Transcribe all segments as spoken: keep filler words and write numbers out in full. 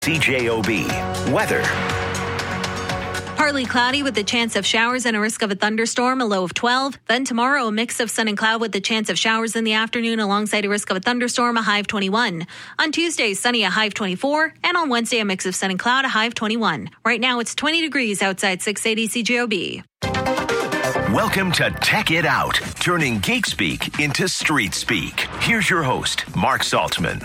C J O B weather. Partly cloudy with the chance of showers and a risk of a thunderstorm, a low of twelve. Then tomorrow, a mix of sun and cloud with the chance of showers in the afternoon alongside a risk of a thunderstorm, a high of twenty-one. On Tuesday, sunny, a high of twenty-four. And on Wednesday, a mix of sun and cloud, a high of twenty-one. Right now, it's twenty degrees outside six eighty C J O B. Welcome to Tech It Out, turning geek speak into street speak. Here's your host, Mark Saltzman.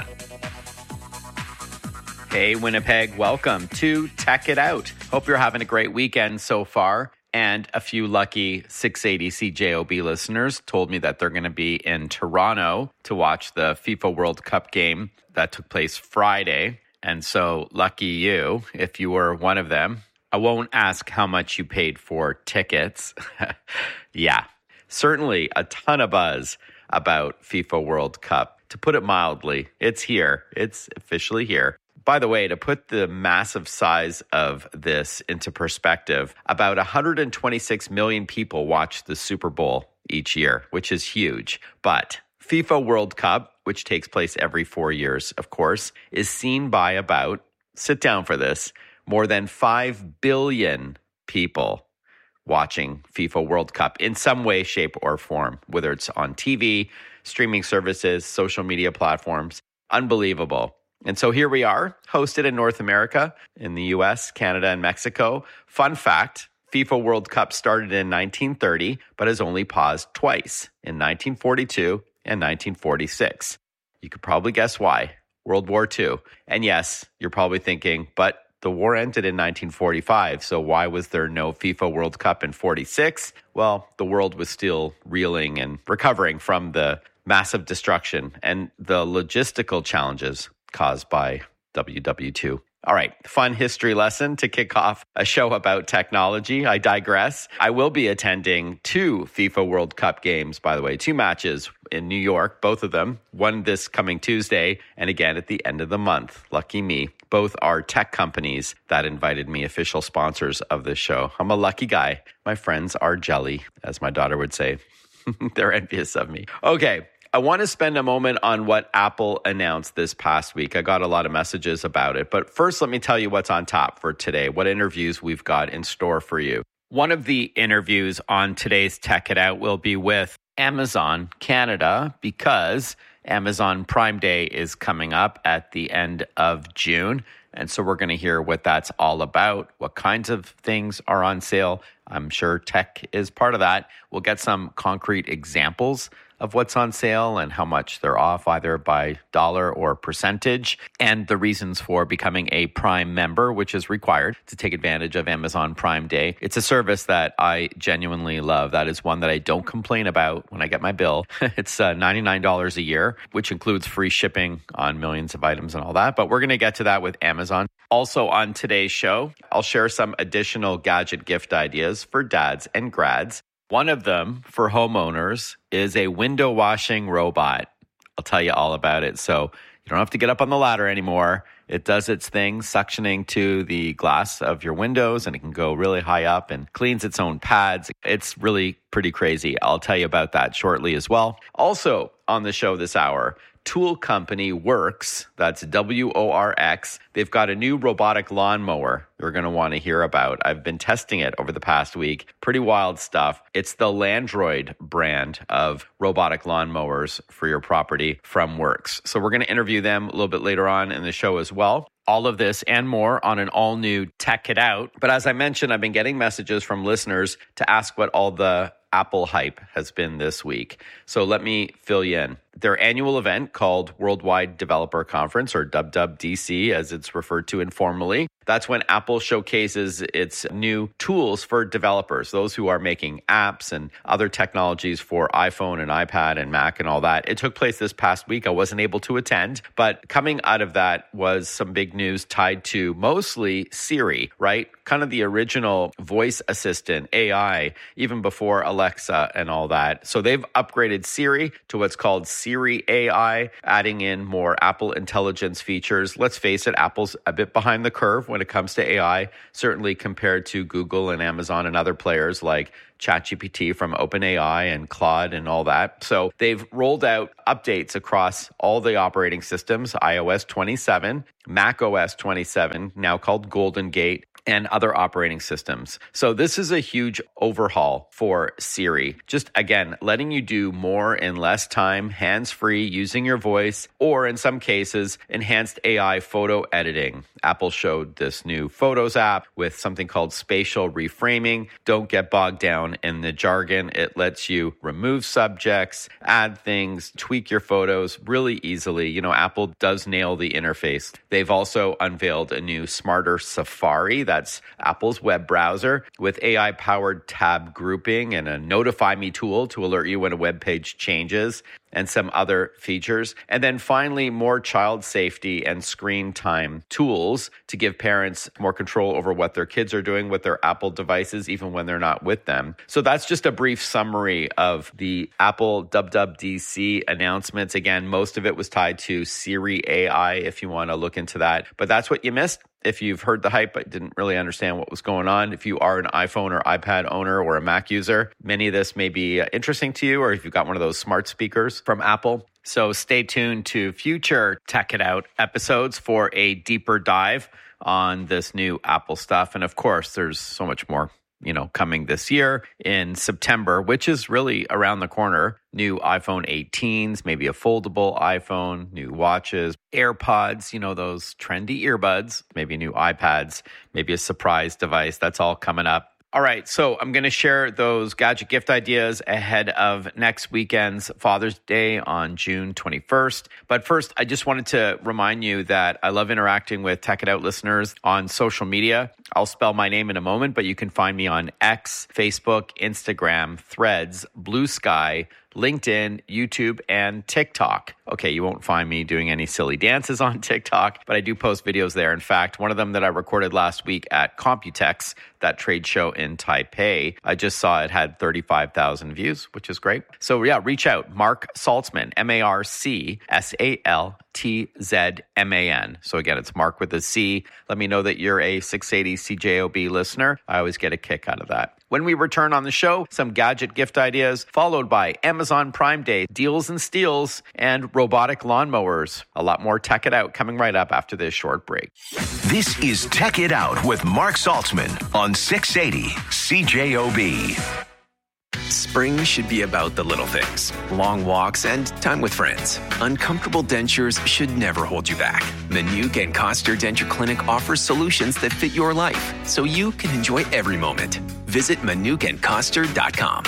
Hey, Winnipeg, welcome to Tech It Out. Hope you're having a great weekend so far. And a few lucky six eighty C J O B listeners told me that they're going to be in Toronto to watch the FIFA World Cup game that took place Friday. And so lucky you, if you were one of them. I won't ask how much you paid for tickets. Yeah, certainly a ton of buzz about FIFA World Cup. To put it mildly, it's here. It's officially here. By the way, to put the massive size of this into perspective, about one hundred twenty-six million people watch the Super Bowl each year, which is huge. But FIFA World Cup, which takes place every four years, of course, is seen by about, sit down for this, more than five billion people watching FIFA World Cup in some way, shape, or form, whether it's on T V, streaming services, social media platforms. Unbelievable. And so here we are, hosted in North America, in the U S, Canada, and Mexico. Fun fact, FIFA World Cup started in nineteen thirty, but has only paused twice, in nineteen forty-two and nineteen forty-six. You could probably guess why. World War Two. And yes, you're probably thinking, but the war ended in nineteen forty-five, so why was there no FIFA World Cup in forty-six? Well, the world was still reeling and recovering from the massive destruction and the logistical challenges caused by W W two. All right, fun history lesson to kick off a show about technology. I digress. I will be attending two FIFA World Cup games, by the way, two matches in New York, both of them, one this coming Tuesday and again at the end of the month. Lucky me. Both are tech companies that invited me, official sponsors of this show. I'm a lucky guy. My friends are jelly, as my daughter would say. They're envious of me. Okay. I want to spend a moment on what Apple announced this past week. I got a lot of messages about it. But first, let me tell you what's on top for today, what interviews we've got in store for you. One of the interviews on today's Tech It Out will be with Amazon Canada, because Amazon Prime Day is coming up at the end of June. And so we're going to hear what that's all about, what kinds of things are on sale. I'm sure tech is part of that. We'll get some concrete examples of what's on sale and how much they're off, either by dollar or percentage, and the reasons for becoming a Prime member, which is required to take advantage of Amazon Prime Day. It's a service that I genuinely love. That is one that I don't complain about when I get my bill. It's uh, ninety-nine dollars a year, which includes free shipping on millions of items and all that. But we're going to get to that with Amazon. Also on today's show, I'll share some additional gadget gift ideas for dads and grads. One of them for homeowners is a window washing robot. I'll tell you all about it. So you don't have to get up on the ladder anymore. It does its thing, suctioning to the glass of your windows, and it can go really high up and cleans its own pads. It's really pretty crazy. I'll tell you about that shortly as well. Also on the show this hour, tool company Worx, that's W O R X, they've got a new robotic lawnmower you're going to want to hear about. I've been testing it over the past week. Pretty wild stuff. It's the Landroid brand of robotic lawnmowers for your property from Worx. So we're going to interview them a little bit later on in the show as well. All of this and more on an all-new Tech It Out. But as I mentioned, I've been getting messages from listeners to ask what all the Apple hype has been this week. So let me fill you in. Their annual event called Worldwide Developer Conference, or W W D C as it's referred to informally. That's when Apple showcases its new tools for developers, those who are making apps and other technologies for iPhone and iPad and Mac and all that. It took place this past week. I wasn't able to attend, but coming out of that was some big news tied to mostly Siri, right? Kind of the original voice assistant, A I, even before Alexa and all that. So they've upgraded Siri to what's called Siri Siri A I, adding in more Apple Intelligence features. Let's face it, Apple's a bit behind the curve when it comes to A I, certainly compared to Google and Amazon and other players like ChatGPT from OpenAI and Claude and all that. So they've rolled out updates across all the operating systems, iOS twenty-seven, macOS twenty-seven, now called Golden Gate, and other operating systems. So this is a huge overhaul for Siri. Just, again, letting you do more in less time, hands-free, using your voice, or in some cases, enhanced A I photo editing. Apple showed this new Photos app with something called spatial reframing. Don't get bogged down in the jargon. It lets you remove subjects, add things, tweak your photos really easily. You know, Apple does nail the interface. They've also unveiled a new smarter Safari. That's Apple's web browser with A I-powered tab grouping and a Notify Me tool to alert you when a web page changes, and some other features. And then finally, more child safety and screen time tools to give parents more control over what their kids are doing with their Apple devices, even when they're not with them. So that's just a brief summary of the Apple W W D C announcements. Again, most of it was tied to Siri A I, if you want to look into that. But that's what you missed. If you've heard the hype but didn't really understand what was going on, if you are an iPhone or iPad owner or a Mac user, many of this may be interesting to you, or if you've got one of those smart speakers from Apple. So stay tuned to future Tech It Out episodes for a deeper dive on this new Apple stuff. And of course, there's so much more, you know, coming this year in September, which is really around the corner. New iPhone eighteens, maybe a foldable iPhone, new watches, AirPods, you know, those trendy earbuds, maybe new iPads, maybe a surprise device. That's all coming up. All right, so I'm going to share those gadget gift ideas ahead of next weekend's Father's Day on June twenty-first. But first, I just wanted to remind you that I love interacting with Tech It Out listeners on social media. I'll spell my name in a moment, but you can find me on X, Facebook, Instagram, Threads, Blue Sky, LinkedIn, YouTube, and TikTok. Okay, you won't find me doing any silly dances on TikTok, but I do post videos there. In fact, one of them that I recorded last week at Computex, that trade show in Taipei, I just saw it had thirty-five thousand views, which is great. So yeah, reach out. Mark Saltzman, M A R C S A L T Z M A N. So again, it's Mark with a C. Let me know that you're a six eighty C J O B listener. I always get a kick out of that. When we return on the show, some gadget gift ideas, followed by Amazon Prime Day deals and steals, and robotic lawnmowers. A lot more Tech It Out coming right up after this short break. This is Tech It Out with Mark Saltzman on six eighty C J O B. Spring should be about the little things. Long walks and time with friends. Uncomfortable dentures should never hold you back. Manuke and Coster Denture Clinic offers solutions that fit your life, so you can enjoy every moment. Visit manuke and coster dot com.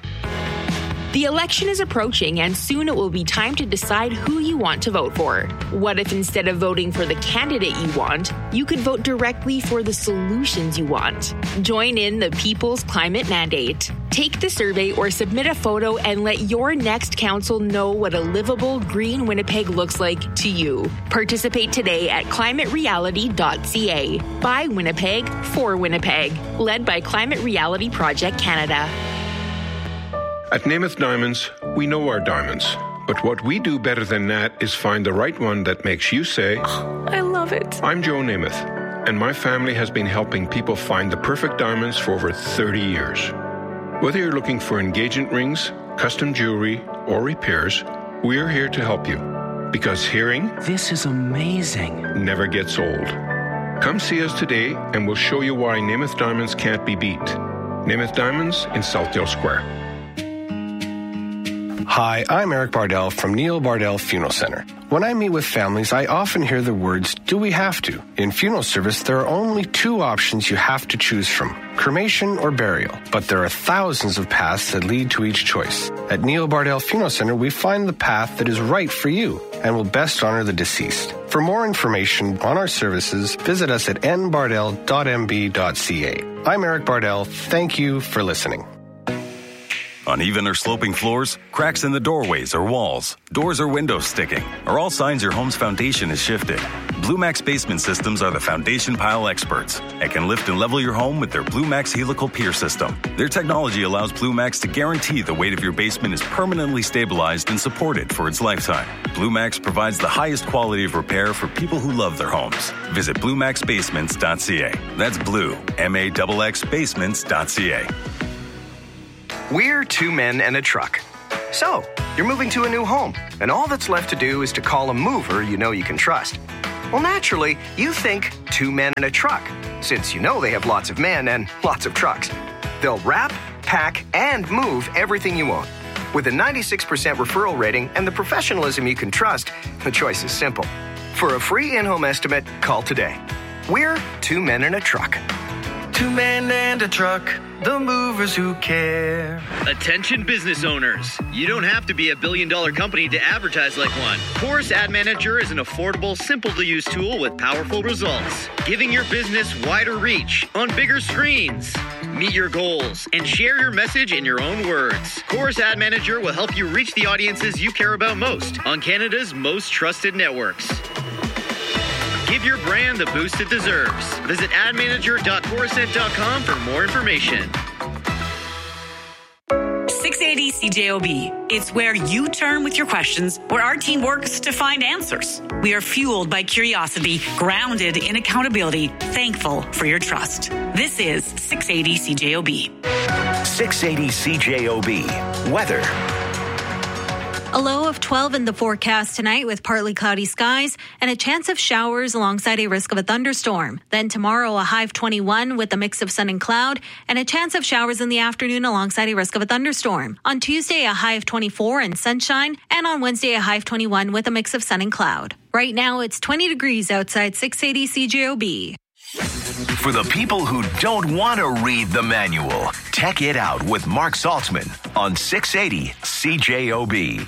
The election is approaching, and soon it will be time to decide who you want to vote for. What if instead of voting for the candidate you want, you could vote directly for the solutions you want? Join in the People's Climate Mandate. Take the survey or submit a photo and let your next council know what a livable green Winnipeg looks like to you. Participate today at climate reality dot c a. By Winnipeg, for Winnipeg. Led by Climate Reality Project Canada. At Namath Diamonds, we know our diamonds. But what we do better than that is find the right one that makes you say, oh, I love it. I'm Joe Namath, and my family has been helping people find the perfect diamonds for over thirty years. Whether you're looking for engagement rings, custom jewelry, or repairs, we're here to help you. Because hearing, this is amazing, never gets old. Come see us today, and we'll show you why Namath Diamonds can't be beat. Namath Diamonds in Southdale Square. Hi, I'm Eric Bardell from Neil Bardell Funeral Center. When I meet with families, I often hear the words, do we have to? In funeral service, there are only two options you have to choose from, cremation or burial. But there are thousands of paths that lead to each choice. At Neil Bardell Funeral Center, we find the path that is right for you and will best honor the deceased. For more information on our services, visit us at n bardell dot m b dot c a. I'm Eric Bardell. Thank you for listening. Uneven or sloping floors, cracks in the doorways or walls, doors or windows sticking, are all signs your home's foundation is shifted. Blue Max Basement Systems are the foundation pile experts and can lift and level your home with their Blue Max Helical Pier system. Their technology allows Blue Max to guarantee the weight of your basement is permanently stabilized and supported for its lifetime. Blue Max provides the highest quality of repair for people who love their homes. Visit blue max basements dot c a. That's blue, M A X X basements dot c a. We're two men and a truck. So, you're moving to a new home, and all that's left to do is to call a mover you know you can trust. Well, naturally, you think two men and a truck, since you know they have lots of men and lots of trucks. They'll wrap, pack, and move everything you own. With a ninety-six percent referral rating and the professionalism you can trust, the choice is simple. For a free in-home estimate, call today. We're two men and a truck. Two men and a truck, the movers who care. Attention business owners. You don't have to be a billion dollar company to advertise like one. Chorus Ad Manager is an affordable, simple to use tool with powerful results, giving your business wider reach on bigger screens. Meet your goals and share your message in your own words. Chorus Ad Manager will help you reach the audiences you care about most on Canada's most trusted networks. Give your brand the boost it deserves. Visit ad manager dot chorusnet dot com for more information. six eighty C J O B. It's where you turn with your questions, where our team works to find answers. We are fueled by curiosity, grounded in accountability, thankful for your trust. This is six eighty C J O B. six eighty C J O B. Weather. A low of twelve in the forecast tonight with partly cloudy skies and a chance of showers alongside a risk of a thunderstorm. Then tomorrow, a high of twenty-one with a mix of sun and cloud and a chance of showers in the afternoon alongside a risk of a thunderstorm. On Tuesday, a high of twenty-four and sunshine, and on Wednesday, a high of twenty-one with a mix of sun and cloud. Right now, it's twenty degrees outside six eighty C J O B. For the people who don't want to read the manual, Tech It Out with Mark Saltzman on six eighty C J O B.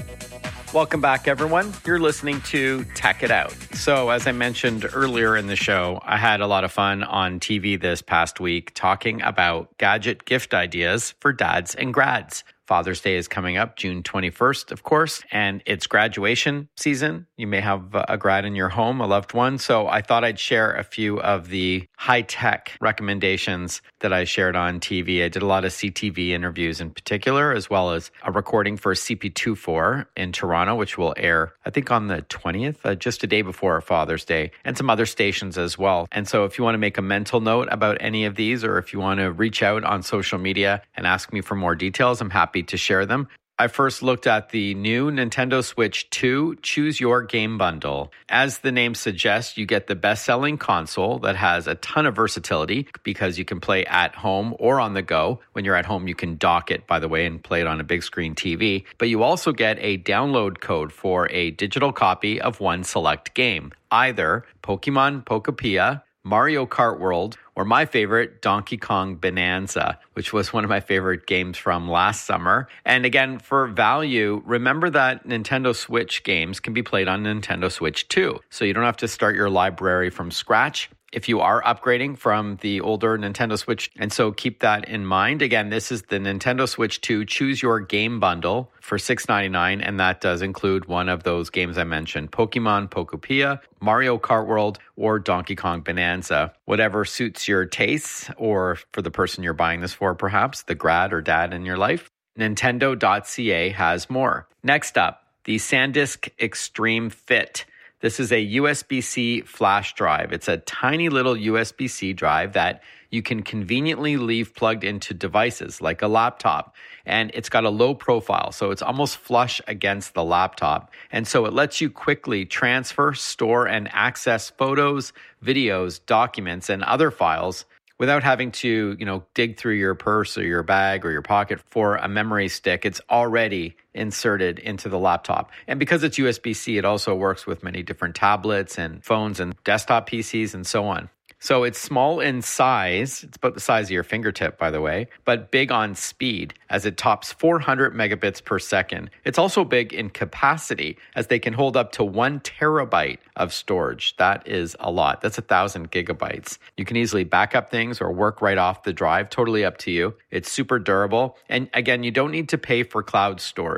Welcome back, everyone. You're listening to Tech It Out. So, as I mentioned earlier in the show, I had a lot of fun on T V this past week talking about gadget gift ideas for dads and grads. Father's Day is coming up June twenty-first, of course, and it's graduation season. You may have a grad in your home, a loved one. So I thought I'd share a few of the high-tech recommendations that I shared on T V. I did a lot of C T V interviews in particular, as well as a recording for C P twenty-four in Toronto, which will air, I think, on the twentieth, uh, just a day before Father's Day, and some other stations as well. And so if you want to make a mental note about any of these, or if you want to reach out on social media and ask me for more details, I'm happy to share them. I first looked at the new Nintendo Switch two Choose Your Game Bundle. As the name suggests, you get the best-selling console that has a ton of versatility because you can play at home or on the go. When you're at home, you can dock it, by the way, and play it on a big screen T V. But you also get a download code for a digital copy of one select game, either Pokemon Pokopia, Mario Kart World, or my favorite, Donkey Kong Bonanza, which was one of my favorite games from last summer. And again, for value, remember that Nintendo Switch games can be played on Nintendo Switch two. So you don't have to start your library from scratch if you are upgrading from the older Nintendo Switch. And so keep that in mind. Again, this is the Nintendo Switch two Choose Your Game Bundle for six ninety-nine, and that does include one of those games I mentioned, Pokemon Pokopia, Mario Kart World, or Donkey Kong Bonanza. Whatever suits your tastes, or for the person you're buying this for, perhaps, the grad or dad in your life. Nintendo dot C A has more. Next up, the SanDisk Extreme Fit. This is a U S B-C flash drive. It's a tiny little U S B-C drive that you can conveniently leave plugged into devices like a laptop. And it's got a low profile, so it's almost flush against the laptop. And so it lets you quickly transfer, store, and access photos, videos, documents, and other files without having to, you know, dig through your purse or your bag or your pocket for a memory stick. It's already inserted into the laptop. And because it's U S B-C, it also works with many different tablets and phones and desktop P Cs and so on. So it's small in size. It's about the size of your fingertip, by the way, but big on speed as it tops four hundred megabits per second. It's also big in capacity as they can hold up to one terabyte of storage. That is a lot. That's a thousand gigabytes. You can easily back up things or work right off the drive. Totally up to you. It's super durable. And again, you don't need to pay for cloud storage.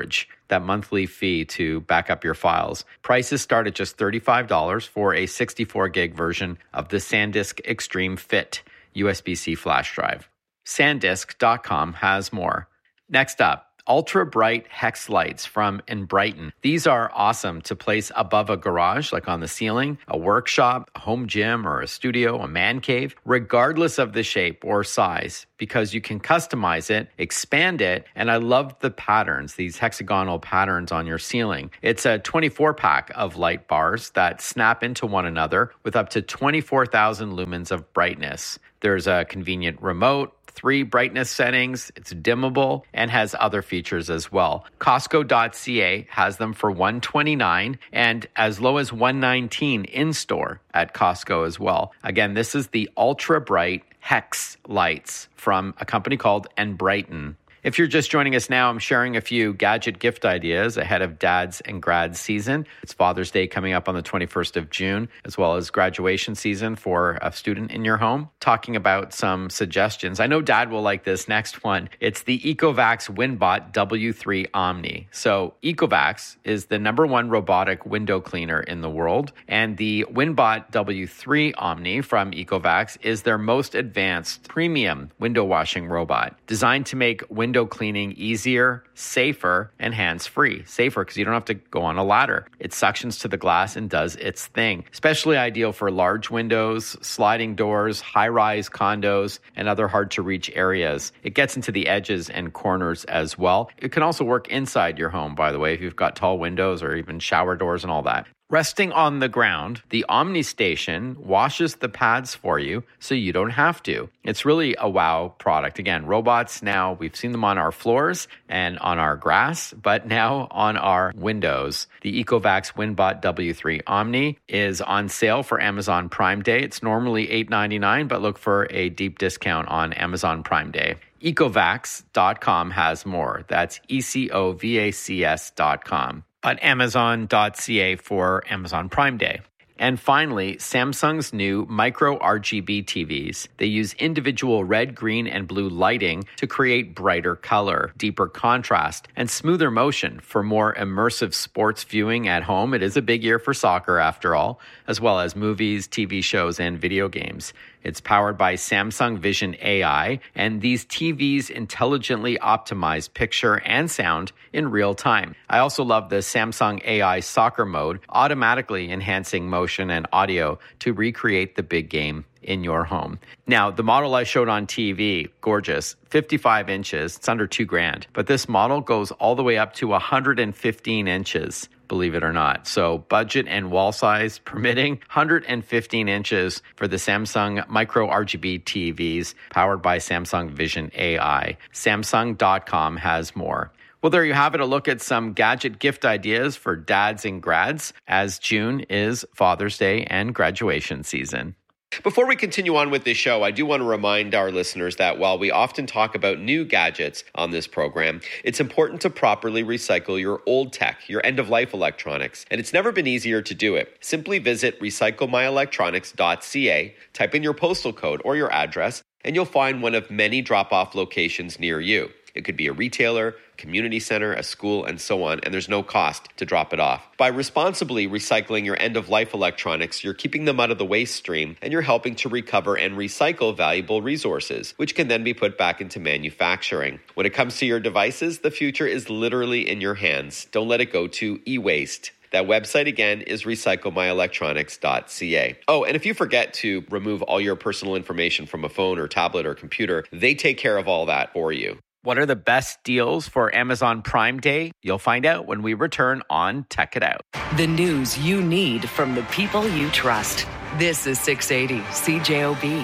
that monthly fee to back up your files. Prices start at just thirty-five dollars for a sixty-four gig version of the SanDisk Extreme Fit U S B-C flash drive. SanDisk dot com has more. Next up, ultra bright hex lights from Enbrighten. These are awesome to place above a garage, like on the ceiling, a workshop, a home gym, or a studio, a man cave, regardless of the shape or size, because you can customize it, expand it, and I love the patterns, these hexagonal patterns on your ceiling. It's a twenty-four pack of light bars that snap into one another with up to twenty-four thousand lumens of brightness. There's a convenient remote, three brightness settings, it's dimmable, and has other features as well. Costco dot C A has them for one hundred twenty-nine dollars and as low as one hundred nineteen dollars in-store at Costco as well. Again, this is the ultra bright hex lights from a company called Enbrighten. If you're just joining us now, I'm sharing a few gadget gift ideas ahead of Dads and Grads season. It's Father's Day coming up on the twenty-first of June, as well as graduation season for a student in your home. Talking about some suggestions. I know Dad will like this next one. It's the Ecovacs WinBot W three Omni. So Ecovacs is the number one robotic window cleaner in the world, and the WinBot W three Omni from Ecovacs is their most advanced premium window washing robot, designed to make window Window cleaning easier, safer, and hands-free. Safer because you don't have to go on a ladder. It suctions to the glass and does its thing. Especially ideal for large windows, sliding doors, high-rise condos, and other hard-to-reach areas. It gets into the edges and corners as well. It can also work inside your home, by the way, if you've got tall windows or even shower doors and all that. Resting on the ground, the Omni Station washes the pads for you so you don't have to. It's really a wow product. Again, robots now, we've seen them on our floors and on our grass, but now on our windows. The Ecovacs WinBot W three Omni is on sale for Amazon Prime Day. It's normally eight ninety-nine, but look for a deep discount on Amazon Prime Day. Ecovacs dot com has more. That's E C O V A C S dot com. At Amazon dot C A for Amazon Prime Day. And finally, Samsung's new micro R G B T Vs. They use individual red, green, and blue lighting to create brighter color, deeper contrast, and smoother motion for more immersive sports viewing at home. It is a big year for soccer, after all, as well as movies, T V shows, and video games. It's powered by Samsung Vision A I, and these T Vs intelligently optimize picture and sound in real time. I also love the Samsung A I soccer mode, automatically enhancing motion and audio to recreate the big game in your home. Now, the model I showed on T V, gorgeous, fifty-five inches, it's under two grand, but this model goes all the way up to one hundred fifteen inches. Believe it or not. So budget and wall size permitting, one hundred fifteen inches for the Samsung Micro R G B T Vs powered by Samsung Vision A I. Samsung dot com has more. Well, there you have it, a look at some gadget gift ideas for dads and grads, as June is Father's Day and graduation season. Before we continue on with this show, I do want to remind our listeners that while we often talk about new gadgets on this program, it's important to properly recycle your old tech, your end-of-life electronics, and it's never been easier to do it. Simply visit recycle my electronics dot C A, type in your postal code or your address, and you'll find one of many drop-off locations near you. It could be a retailer, community center, a school, and so on, and there's no cost to drop it off. By responsibly recycling your end-of-life electronics, you're keeping them out of the waste stream, and you're helping to recover and recycle valuable resources, which can then be put back into manufacturing. When it comes to your devices, the future is literally in your hands. Don't let it go to e-waste. That website again is recycle my electronics dot C A. Oh, and if you forget to remove all your personal information from a phone or tablet or computer, they take care of all that for you. What are the best deals for Amazon Prime Day? You'll find out when we return on Tech It Out. The news you need from the people you trust. This is six eighty C J O B.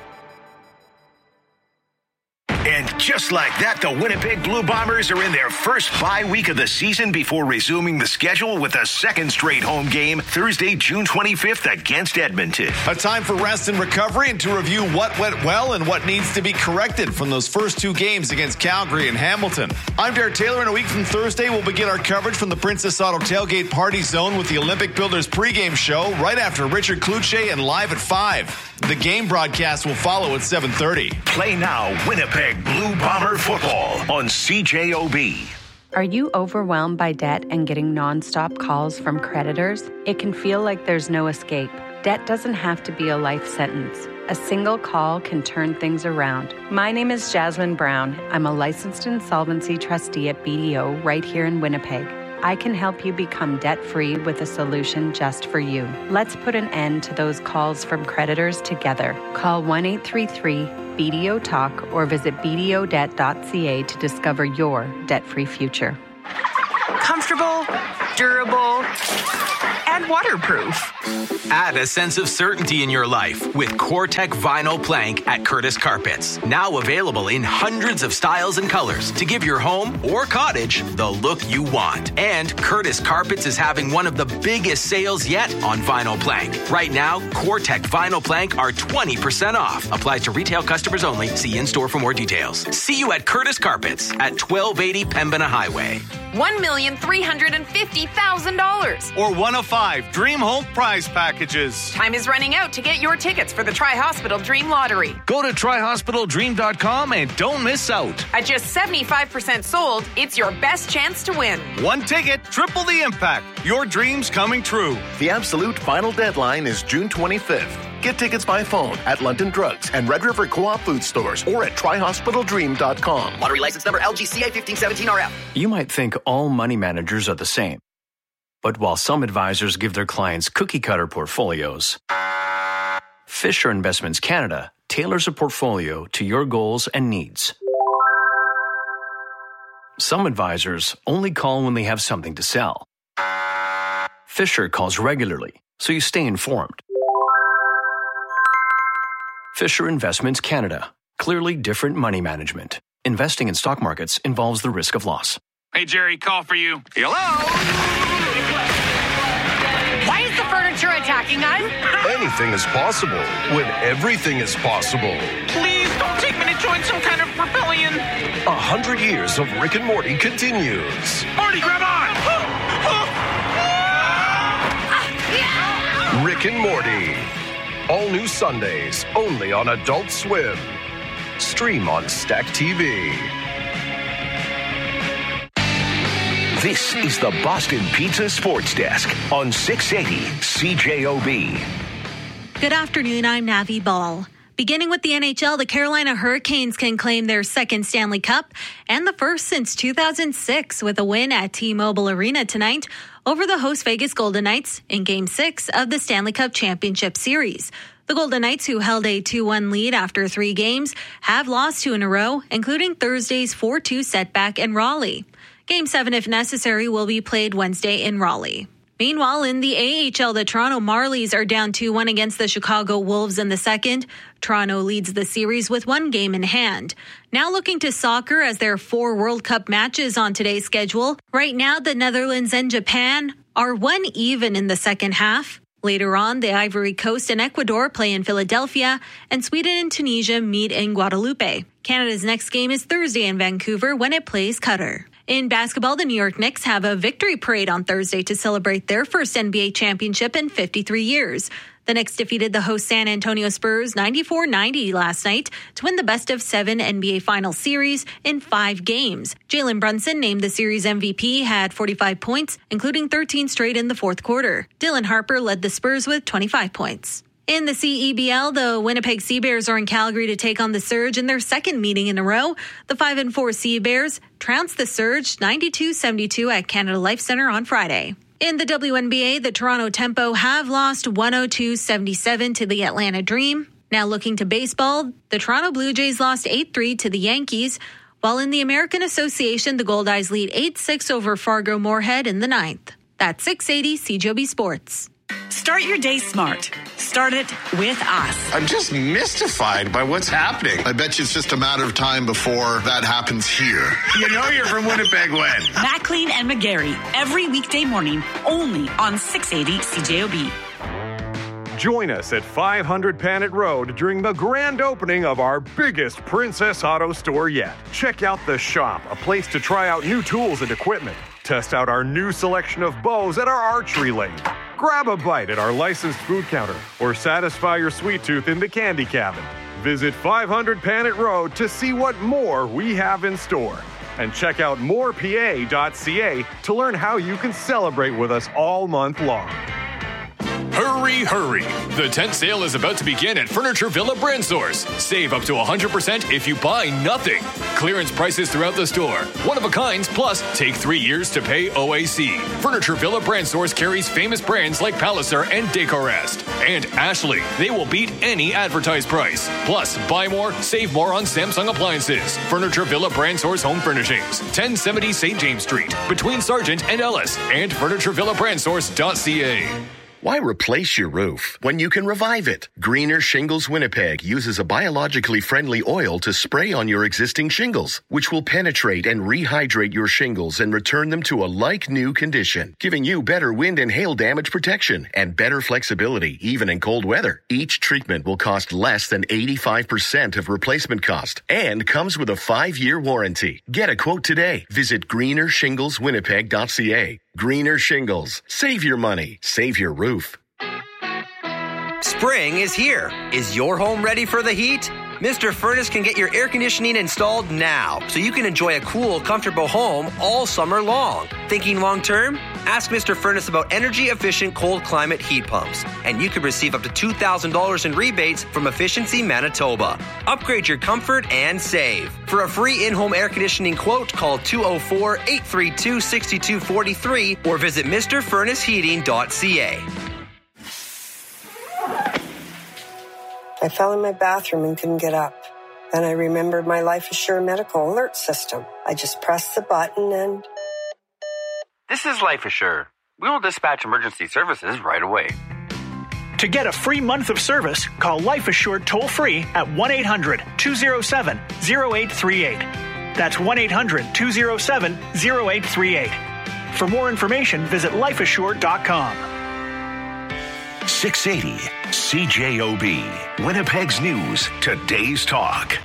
And just like that, the Winnipeg Blue Bombers are in their first bye week of the season before resuming the schedule with a second straight home game Thursday, June twenty-fifth against Edmonton. A time for rest and recovery and to review what went well and what needs to be corrected from those first two games against Calgary and Hamilton. I'm Derek Taylor, and a week from Thursday, we'll begin our coverage from the Princess Auto Tailgate Party Zone with the Olympic Builders pregame show right after Richard Kluche and Live at five. The game broadcast will follow at seven thirty. Play now, Winnipeg Blue Bomber football on C J O B. Are you overwhelmed by debt and getting nonstop calls from creditors? It can feel like there's no escape. Debt doesn't have to be a life sentence. A single call can turn things around. My name is Jasmine Brown. I'm a licensed insolvency trustee at B D O right here in Winnipeg. I can help you become debt-free with a solution just for you. Let's put an end to those calls from creditors together. Call one eight three three B D O talk or visit b d o debt dot c a to discover your debt-free future. Comfortable, durable, and waterproof. Add a sense of certainty in your life with COREtec Vinyl Plank at Curtis Carpets. Now available in hundreds of styles and colors to give your home or cottage the look you want. And Curtis Carpets is having one of the biggest sales yet on vinyl plank. Right now, COREtec Vinyl Plank are twenty percent off. Applies to retail customers only. See in-store for more details. See you at Curtis Carpets at twelve eighty Pembina Highway. one million three hundred fifty thousand dollars. Or one of five Dream Home prize packages. Time is running out to get your tickets for the Tri-Hospital Dream Lottery. Go to tri hospital dream dot com and don't miss out. At just seventy-five percent sold, it's your best chance to win. One ticket, triple the impact. Your dreams coming true. The absolute final deadline is June twenty-fifth. Get tickets by phone at London Drugs and Red River Co-op food stores or at tri hospital dream dot com. Lottery license number L G C A fifteen seventeen R F. You might think all money managers are the same. But while some advisors give their clients cookie-cutter portfolios, Fisher Investments Canada tailors a portfolio to your goals and needs. Some advisors only call when they have something to sell. Fisher calls regularly, so you stay informed. Fisher Investments Canada. Clearly different money management. Investing in stock markets involves the risk of loss. Hey, Jerry, call for you. Hello? Why is the furniture attacking us? Anything is possible when everything is possible. Please don't take me to join some kind of rebellion. A hundred years of Rick and Morty continues. Morty, grab on! Rick and Morty. All new Sundays, only on Adult Swim. Stream on Stack T V. This is the Boston Pizza Sports Desk on six eighty C J O B. Good afternoon, I'm Navi Ball. Beginning with the N H L, the Carolina Hurricanes can claim their second Stanley Cup and the first since two thousand six with a win at T-Mobile Arena tonight over the host Vegas Golden Knights in Game six of the Stanley Cup Championship Series. The Golden Knights, who held a two one lead after three games, have lost two in a row, including Thursday's four two setback in Raleigh. Game seven, if necessary, will be played Wednesday in Raleigh. Meanwhile, in the A H L, the Toronto Marlies are down two one against the Chicago Wolves in the second. Toronto leads the series with one game in hand. Now looking to soccer as there are four World Cup matches on today's schedule. Right now, the Netherlands and Japan are one even in the second half. Later on, the Ivory Coast and Ecuador play in Philadelphia, and Sweden and Tunisia meet in Guadalupe. Canada's next game is Thursday in Vancouver when it plays Qatar. In basketball, the New York Knicks have a victory parade on Thursday to celebrate their first N B A championship in fifty-three years. The Knicks defeated the host San Antonio Spurs ninety-four ninety last night to win the best of seven N B A Finals series in five games. Jalen Brunson, named the series M V P, had forty-five points, including thirteen straight in the fourth quarter. Dylan Harper led the Spurs with twenty-five points. In the C E B L, the Winnipeg Sea Bears are in Calgary to take on the Surge in their second meeting in a row. The five and four Sea Bears trounced the Surge ninety-two seventy-two at Canada Life Centre on Friday. In the W N B A, the Toronto Tempo have lost one oh two seventy-seven to the Atlanta Dream. Now looking to baseball, the Toronto Blue Jays lost eight three to the Yankees, while in the American Association, the Goldeyes lead eight six over Fargo Moorhead in the ninth. That's six eighty C J O B Sports. Start your day smart. Start it with us. I'm just mystified by what's happening. I bet you it's just a matter of time before that happens here. You know you're from Winnipeg when? Maclean and McGarry, every weekday morning, only on six eighty C J O B. Join us at five hundred Panet Road during the grand opening of our biggest Princess Auto store yet. Check out The Shop, a place to try out new tools and equipment. Test out our new selection of bows at our archery lane. Grab a bite at our licensed food counter or satisfy your sweet tooth in the candy cabin. Visit five hundred Panet Road to see what more we have in store. And check out more p a dot c a to learn how you can celebrate with us all month long. Hurry, hurry! The tent sale is about to begin at Furniture Villa Brand Source. Save up to one hundred percent if you buy nothing. Clearance prices throughout the store. One of a kinds, plus take three years to pay O A C. Furniture Villa Brand Source carries famous brands like Palliser and Decorest. And Ashley. They will beat any advertised price. Plus, buy more, save more on Samsung appliances. Furniture Villa Brand Source Home Furnishings. ten seventy Saint James Street, between Sargent and Ellis. And furniture villa brand source dot c a. Why replace your roof when you can revive it? Greener Shingles Winnipeg uses a biologically friendly oil to spray on your existing shingles, which will penetrate and rehydrate your shingles and return them to a like-new condition, giving you better wind and hail damage protection and better flexibility, even in cold weather. Each treatment will cost less than eighty-five percent of replacement cost and comes with a five-year warranty. Get a quote today. Visit greener shingles winnipeg dot c a. Greener Shingles. Save your money. Save your roof. Spring is here. Is your home ready for the heat? Mister Furnace can get your air conditioning installed now, so you can enjoy a cool, comfortable home all summer long. Thinking long term? Ask Mister Furnace about energy-efficient cold climate heat pumps, and you could receive up to two thousand dollars in rebates from Efficiency Manitoba. Upgrade your comfort and save. For a free in-home air conditioning quote, call two oh four, eight three two, six two four three or visit Mister Furnace Heating dot c a. I fell in my bathroom and couldn't get up. Then I remembered my Life Assure medical alert system. I just pressed the button and... This is Life Assure. We will dispatch emergency services right away. To get a free month of service, call Life Assure toll-free at one eight hundred, two oh seven, oh eight three eight. That's one eight hundred, two oh seven, oh eight three eight. For more information, visit life assure dot com. six eighty C J O B, Winnipeg's News, Today's Talk.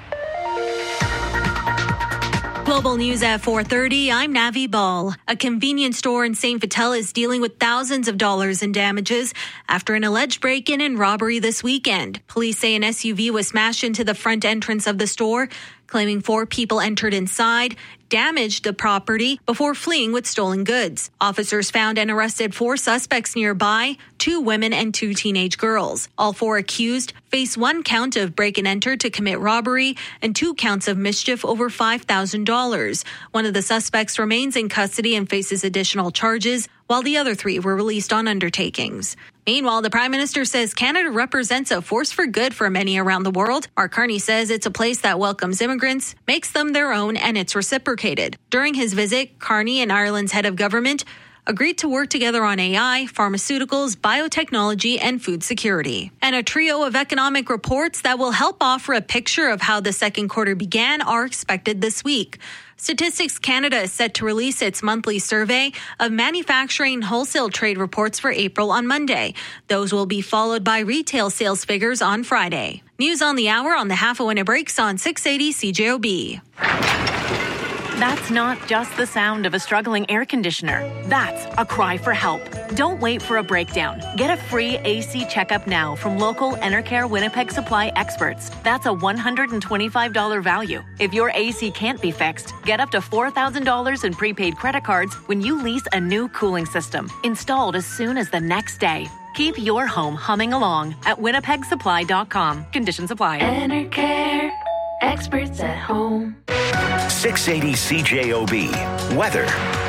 Global News at four thirty, I'm Navi Ball. A convenience store in Saint Vital is dealing with thousands of dollars in damages after an alleged break-in and robbery this weekend. Police say an S U V was smashed into the front entrance of the store, claiming four people entered inside, damaged the property before fleeing with stolen goods. Officers found and arrested four suspects nearby, two women and two teenage girls. All four accused face one count of break and enter to commit robbery and two counts of mischief over five thousand dollars. One of the suspects remains in custody and faces additional charges, while the other three were released on undertakings. Meanwhile, the Prime Minister says Canada represents a force for good for many around the world. Mark Carney says it's a place that welcomes immigrants, makes them their own, and it's reciprocated. During his visit, Carney and Ireland's head of government agreed to work together on A I, pharmaceuticals, biotechnology, and food security. And a trio of economic reports that will help offer a picture of how the second quarter began are expected this week. Statistics Canada is set to release its monthly survey of manufacturing wholesale trade reports for April on Monday. Those will be followed by retail sales figures on Friday. News on the hour on the half of when it breaks on six eighty C J O B. That's not just the sound of a struggling air conditioner. That's a cry for help. Don't wait for a breakdown. Get a free A C checkup now from local Enercare Winnipeg Supply experts. That's a one hundred twenty-five dollars value. If your A C can't be fixed, get up to four thousand dollars in prepaid credit cards when you lease a new cooling system, installed as soon as the next day. Keep your home humming along at winnipeg supply dot com. Conditions apply. Enercare, experts at home. six eighty C J O B. Weather.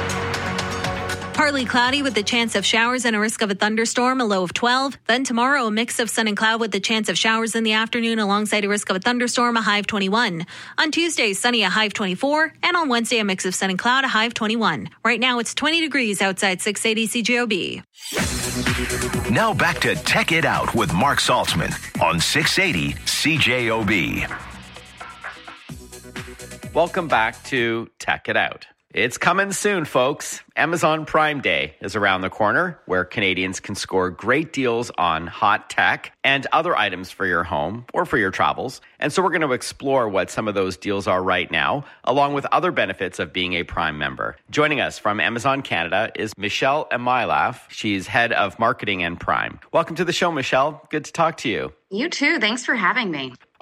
Partly cloudy with the chance of showers and a risk of a thunderstorm, a low of twelve. Then tomorrow, a mix of sun and cloud with the chance of showers in the afternoon alongside a risk of a thunderstorm, a high of twenty-one. On Tuesday, sunny, a high of twenty-four. And on Wednesday, a mix of sun and cloud, a high of twenty-one. Right now, it's twenty degrees outside six eighty C J O B. Now back to Tech It Out with Mark Saltzman on six eighty C J O B. Welcome back to Tech It Out. It's coming soon, folks. Amazon Prime Day is around the corner, where Canadians can score great deals on hot tech and other items for your home or for your travels. And so we're going to explore what some of those deals are right now, along with other benefits of being a Prime member. Joining us from Amazon Canada is Michelle Emailaf. She's head of marketing and Prime. Welcome to the show, Michelle. Good to talk to you. You too. Thanks for having me.